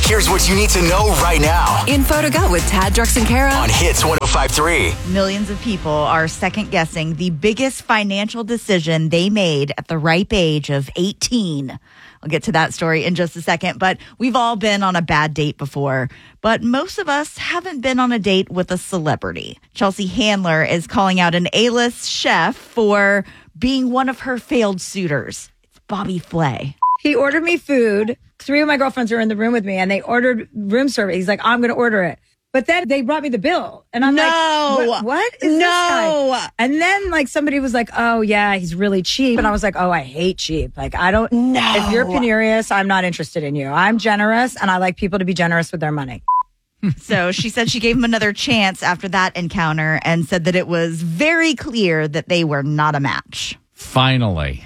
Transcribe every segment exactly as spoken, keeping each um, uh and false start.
Here's what you need to know right now. Info to go with Tad, Drex, and Kara on Hits one oh five point three. Millions of people are second-guessing the biggest financial decision they made at the ripe age of eighteen. I'll get to that story in just a second, but we've all been on a bad date before. But most of us haven't been on a date with a celebrity. Chelsea Handler is calling out an A-list chef for being one of her failed suitors. It's Bobby Flay. He ordered me food. Three of my girlfriends were in the room with me, and they ordered room service. He's like, I'm going to order it. But then they brought me the bill. And I'm no. like, what, what is no. this guy? And then like somebody was like, oh, yeah, he's really cheap. And I was like, oh, I hate cheap. Like, I don't, no. if you're penurious, I'm not interested in you. I'm generous, and I like people to be generous with their money. So she said she gave him another chance after that encounter and said that it was very clear that they were not a match. Finally.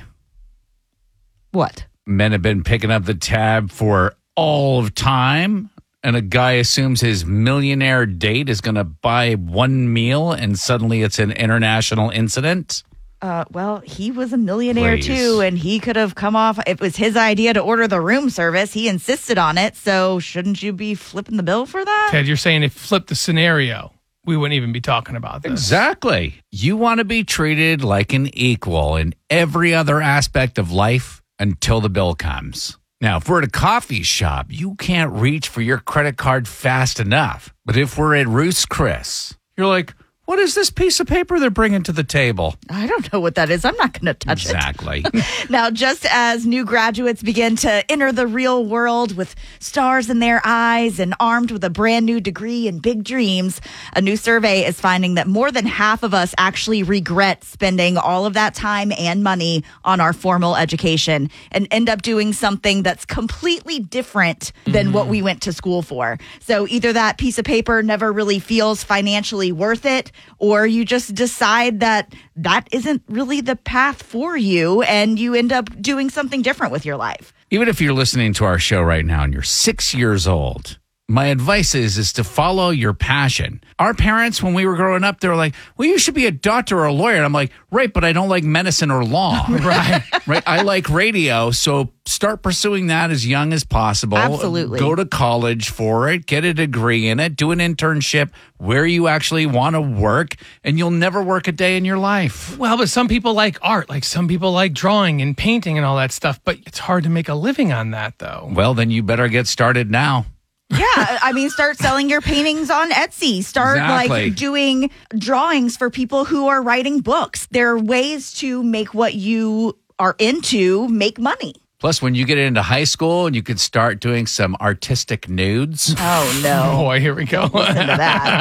What? Men have been picking up the tab for all of time, and a guy assumes his millionaire date is going to buy one meal, and suddenly it's an international incident. Uh, well, he was a millionaire Please. too, and he could have come off. It was his idea to order the room service. He insisted on it, so shouldn't you be flipping the bill for that? Ted, you're saying if flip the scenario, we wouldn't even be talking about this. Exactly. You want to be treated like an equal in every other aspect of life until the bill comes. Now, if we're at a coffee shop, you can't reach for your credit card fast enough. But if we're at Ruth's Chris, you're like, what is this piece of paper they're bringing to the table? I don't know what that is. I'm not going to touch exactly. it. Exactly. Now, just as new graduates begin to enter the real world with stars in their eyes and armed with a brand new degree and big dreams, a new survey is finding that more than half of us actually regret spending all of that time and money on our formal education and end up doing something that's completely different than mm-hmm. what we went to school for. So either that piece of paper never really feels financially worth it, or you just decide that that isn't really the path for you and you end up doing something different with your life. Even if you're listening to our show right now and you're six years old, my advice is, is to follow your passion. Our parents, when we were growing up, they were like, well, you should be a doctor or a lawyer. And I'm like, right, but I don't like medicine or law. right. Right. I like radio. So start pursuing that as young as possible. Absolutely. Go to college for it. Get a degree in it. Do an internship where you actually want to work, and you'll never work a day in your life. Well, but some people like art. Like some people like drawing and painting and all that stuff. But it's hard to make a living on that, though. Well, then you better get started now. Yeah, I mean, start selling your paintings on Etsy. Start exactly. like doing drawings for people who are writing books. There are ways to make what you are into make money. Plus, when you get into high school, you could start doing some artistic nudes. Oh, no. Boy, here we go. Listen to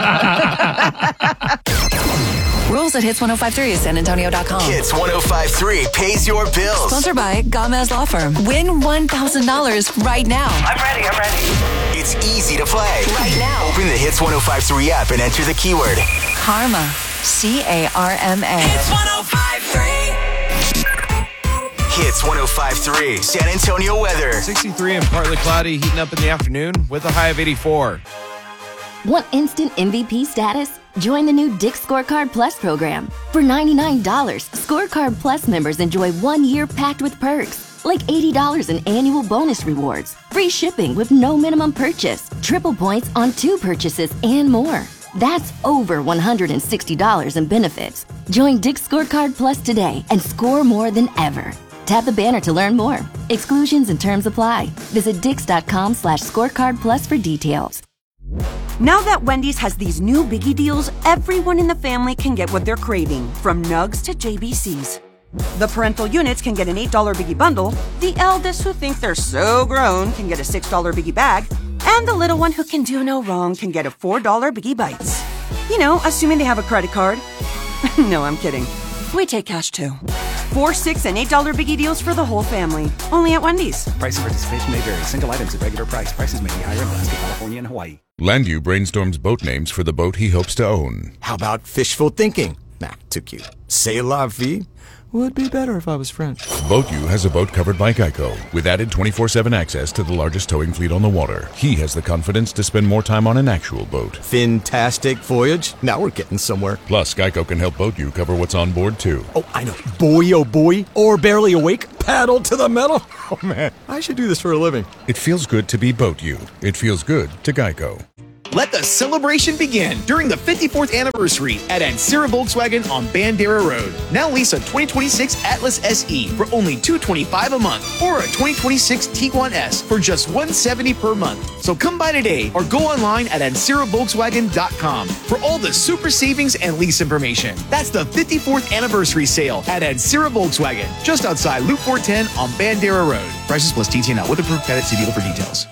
that. Rules at hits ten fifty-three is san antonio dot com. Hits ten fifty-three pays your bills. Sponsored by Gomez Law Firm. Win one thousand dollars right now. I'm ready, I'm ready. It's easy to play. Right now. Open the Hits ten fifty-three app and enter the keyword Karma. C A R M A. Hits ten fifty-three. Hits ten fifty-three. San Antonio weather. sixty-three and partly cloudy, heating up in the afternoon with a high of eighty-four. Want instant M V P status? Join the new Dick's Scorecard Plus program. For ninety-nine dollars, Scorecard Plus members enjoy one year packed with perks, like eighty dollars in annual bonus rewards, free shipping with no minimum purchase, triple points on two purchases, and more. That's over one hundred sixty dollars in benefits. Join Dick's Scorecard Plus today and score more than ever. Tap the banner to learn more. Exclusions and terms apply. Visit dix.com slash scorecard plus for details. Now that Wendy's has these new biggie deals, everyone in the family can get what they're craving, from nugs to J B Cs. The parental units can get an eight dollar biggie bundle, the eldest who think they're so grown can get a six dollar biggie bag, and the little one who can do no wrong can get a four dollar biggie bites. You know, assuming they have a credit card. No, I'm kidding. We take cash too. Four, six, and eight dollar biggie deals for the whole family. Only at Wendy's. Price and participation may vary. Single items at regular price. Prices may be higher in Alaska, California, and Hawaii. Landu brainstorms boat names for the boat he hopes to own. How about fishful thinking? Nah, too cute. C'est la vie. Would be better if I was French. Boat U has a boat covered by Geico with added twenty-four seven access to the largest towing fleet on the water. He has the confidence to spend more time on an actual boat. Fantastic voyage. Now we're getting somewhere. Plus, Geico can help Boat U cover what's on board, too. Oh, I know. Boy, oh boy. Or barely awake. Paddle to the metal. Oh, man. I should do this for a living. It feels good to be Boat U. It feels good to Geico. Let the celebration begin during the fifty-fourth anniversary at Ancira Volkswagen on Bandera Road. Now lease a twenty twenty-six Atlas S E for only two hundred twenty-five dollars a month or a twenty twenty-six Tiguan S for just one hundred seventy dollars per month. So come by today or go online at ancira volkswagen dot com for all the super savings and lease information. That's the fifty-fourth anniversary sale at Ancira Volkswagen, just outside Loop four ten on Bandera Road. Prices plus T T N L with approved credit. See dealer for details.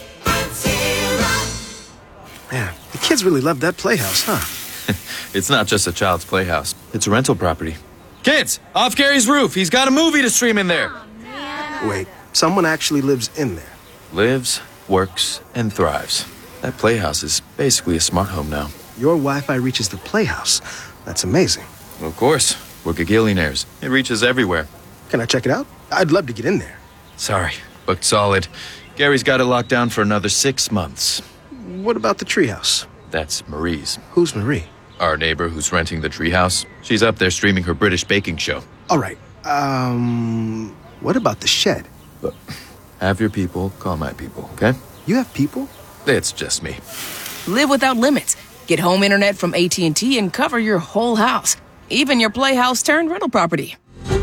Man, the kids really love that playhouse, huh? It's not just a child's playhouse. It's a rental property. Kids, off Gary's roof. He's got a movie to stream in there. Wait, someone actually lives in there? Lives, works, and thrives. That playhouse is basically a smart home now. Your Wi-Fi reaches the playhouse. That's amazing. Well, of course. We're gagillionaires. It reaches everywhere. Can I check it out? I'd love to get in there. Sorry, booked solid. Gary's got it locked down for another six months. What about the treehouse? That's Marie's. Who's Marie? Our neighbor who's renting the treehouse. She's up there streaming her British baking show. All right. Um, what about the shed? But have your people call my people, okay? You have people? It's just me. Live without limits. Get home internet from A T and T and cover your whole house, even your playhouse turned rental property.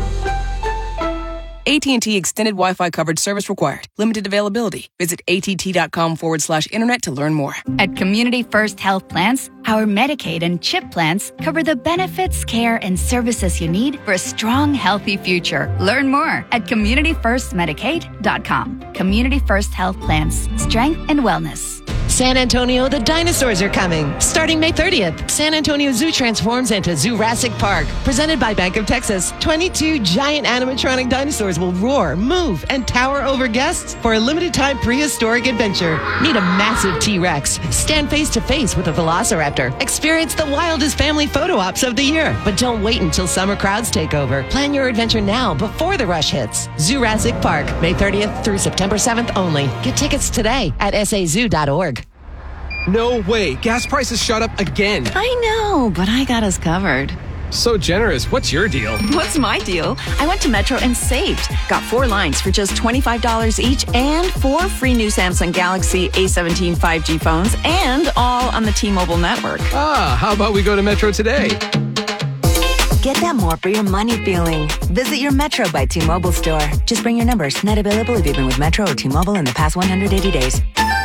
A T and T Extended Wi-Fi coverage service required. Limited availability. Visit att.com forward slash internet to learn more. At Community First Health Plans, our Medicaid and CHIP plans cover the benefits, care, and services you need for a strong, healthy future. Learn more at community first medicaid dot com. Community First Health Plans. Strength and wellness. San Antonio, the dinosaurs are coming. Starting May thirtieth, San Antonio Zoo transforms into Jurassic Park. Presented by Bank of Texas, twenty-two giant animatronic dinosaurs will roar, move, and tower over guests for a limited-time prehistoric adventure. Meet a massive T-Rex. Stand face-to-face with a velociraptor. Experience the wildest family photo ops of the year. But don't wait until summer crowds take over. Plan your adventure now before the rush hits. Jurassic Park, May thirtieth through September seventh only. Get tickets today at s a zoo dot org. No way. Gas prices shot up again. I know, but I got us covered. So generous. What's your deal? What's my deal? I went to Metro and saved. Got four lines for just twenty-five dollars each and four free new Samsung Galaxy A seventeen five G phones and all on the T-Mobile network. Ah, how about we go to Metro today? Get that more for your money feeling. Visit your Metro by T-Mobile store. Just bring your numbers. Net available if you've been with Metro or T-Mobile in the past one hundred eighty days.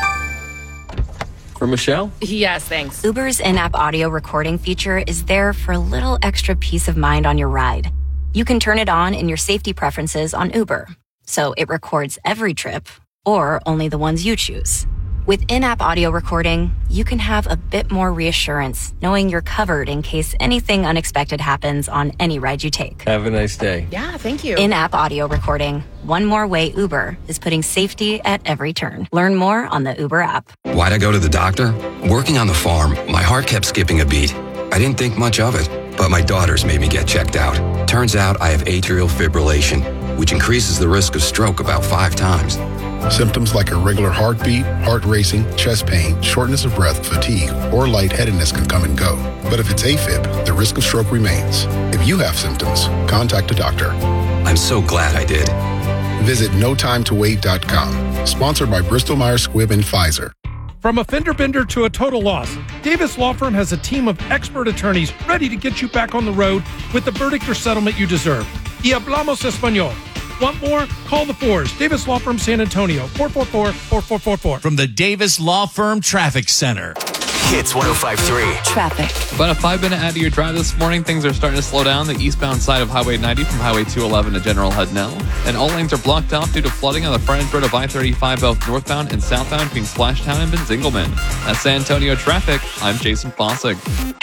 For Michelle? Yes, thanks. Uber's in-app audio recording feature is there for a little extra peace of mind on your ride. You can turn it on in your safety preferences on Uber, so it records every trip or only the ones you choose. With in-app audio recording, you can have a bit more reassurance knowing you're covered in case anything unexpected happens on any ride you take. Have a nice day. Yeah, thank you. In-app audio recording. One more way Uber is putting safety at every turn. Learn more on the Uber app. Why'd I go to the doctor? Working on the farm, my heart kept skipping a beat. I didn't think much of it, but my daughters made me get checked out. Turns out I have atrial fibrillation, which increases the risk of stroke about five times. Symptoms like irregular heartbeat, heart racing, chest pain, shortness of breath, fatigue, or lightheadedness can come and go. But if it's AFib, the risk of stroke remains. If you have symptoms, contact a doctor. I'm so glad I did. Visit no time to wait dot com. Sponsored by Bristol Myers Squibb and Pfizer. From a fender bender to a total loss, Davis Law Firm has a team of expert attorneys ready to get you back on the road with the verdict or settlement you deserve. Y hablamos español. Want more? Call the Fours. Davis Law Firm San Antonio, four four four, four four four four. From the Davis Law Firm Traffic Center. Hits one oh five point three. Traffic. About a five minute out of your drive this morning, things are starting to slow down. The eastbound side of Highway ninety from Highway two eleven to General Hudnell. And all lanes are blocked off due to flooding on the frontage road of I thirty-five both northbound and southbound between Splashtown and Benzingelman. That's San Antonio traffic. I'm Jason Fossig.